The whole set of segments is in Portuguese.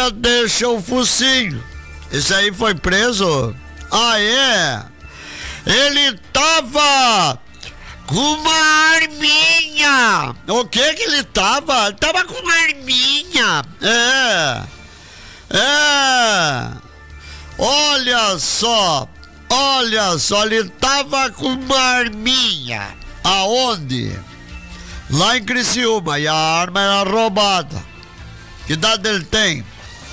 dia deixa o focinho. Esse aí foi preso? Ah, é? Ele tava com uma arminha. O que ele tava? Ele tava com uma arminha. Olha só, ele tava com uma arminha. Aonde? Lá em Criciúma, e a arma era roubada. Que idade ele tem?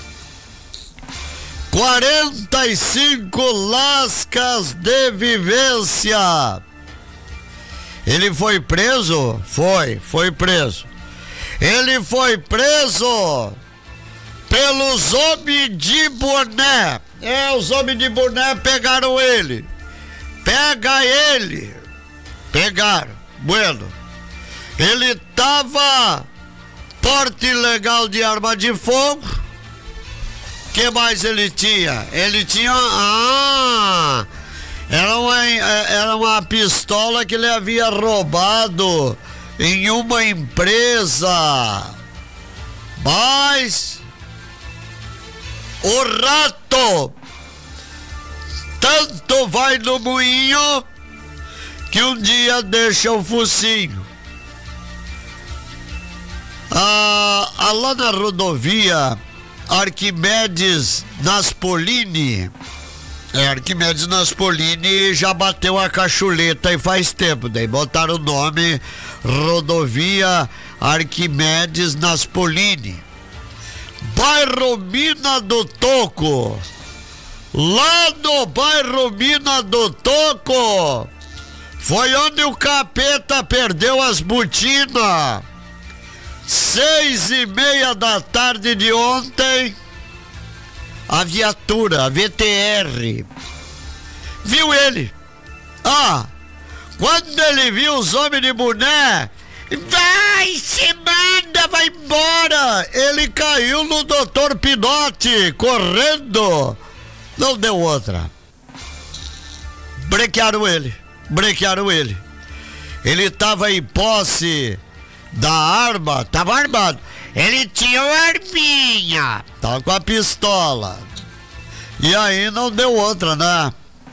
45 lascas de vivência. Ele foi preso? Foi preso. Ele foi preso pelos homens de boné. Os homens de boné pegaram ele. Pegaram. Bueno. Ele tava porte ilegal de arma de fogo. Que mais ele tinha? Ele tinha... Era uma pistola que ele havia roubado em uma empresa. Mas o rato tanto vai no moinho que um dia deixa o focinho. Lá na rodovia Arquimedes Naspolini, Arquimedes Naspolini já bateu a cachuleta e faz tempo, daí botaram o nome Rodovia Arquimedes Naspolini. Bairro Mina do Toco, lá no bairro Mina do Toco, foi onde o capeta perdeu as botinas. 6:30 da tarde de ontem, a viatura, a VTR, viu ele. Quando ele viu os homens de boné, vai embora. Ele caiu no Dr. Pinote, correndo. Não deu outra. Brequearam ele. Ele tava em posse da arma, tava armado. Ele tinha uma arminha, tava com a pistola. E aí não deu outra, né?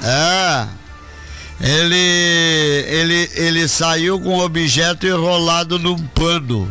Ele saiu com um objeto enrolado num pano.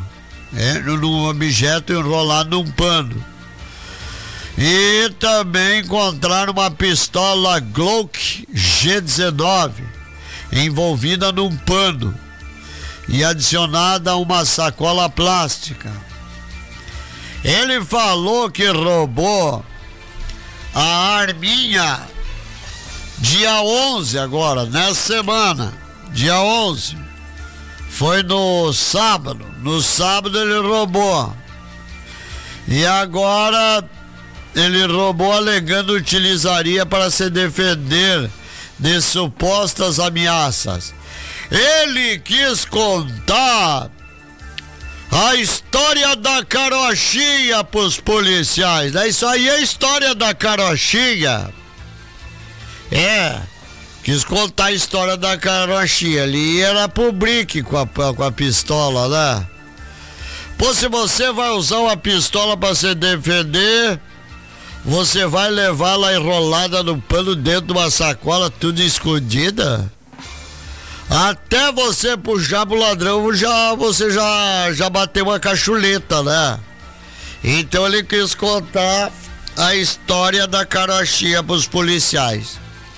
E também encontraram uma pistola Glock G19 envolvida num pano e adicionada a uma sacola plástica. Ele falou que roubou a arminha dia 11 agora, nessa semana, dia 11. Foi no sábado ele roubou. E agora ele roubou alegando utilizaria para se defender de supostas ameaças. Ele quis contar a história da carochinha pros policiais. Isso aí é a história da carochinha. Quis contar a história da carochinha. Ele era pro brique com a pistola, né? Pô, se você vai usar uma pistola para se defender, você vai levá-la enrolada no pano dentro de uma sacola, tudo escondida? Até você puxar pro ladrão, você já bateu uma cachuleta, né? Então ele quis contar a história da carochinha pros policiais.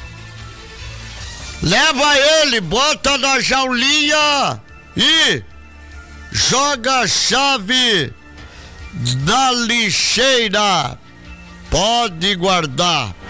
Leva ele, bota na jaulinha e joga a chave na lixeira. Pode guardar.